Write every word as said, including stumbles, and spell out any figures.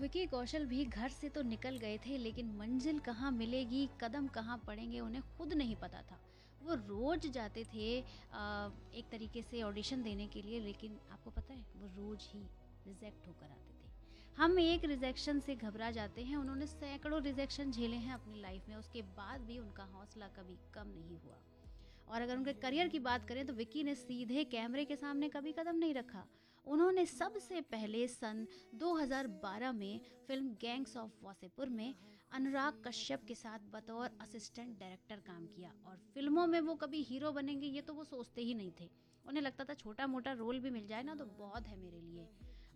विकी कौशल भी घर से तो निकल गए थे, लेकिन मंजिल कहाँ मिलेगी, कदम कहाँ पड़ेंगे, उन्हें खुद नहीं पता था। वो रोज जाते थे अ, एक तरीके से ऑडिशन देने के लिए, लेकिन आपको पता है वो रोज ही रिजेक्ट होकर आते थे। हम एक रिजेक्शन से घबरा जाते हैं, उन्होंने सैकड़ों रिजेक्शन झेले हैं अपनी लाइफ में, उसके बाद भी उनका हौसला कभी कम नहीं हुआ। और अगर उनके करियर की बात करें तो विक्की ने सीधे कैमरे के सामने कभी कदम नहीं रखा। उन्होंने सबसे पहले सन दो हज़ार बारह में फिल्म गैंग्स ऑफ वासेपुर में अनुराग कश्यप के साथ बतौर असिस्टेंट डायरेक्टर काम किया, और फिल्मों में वो कभी हीरो बनेंगे ये तो वो सोचते ही नहीं थे। उन्हें लगता था छोटा मोटा रोल भी मिल जाए ना तो बहुत है मेरे लिए।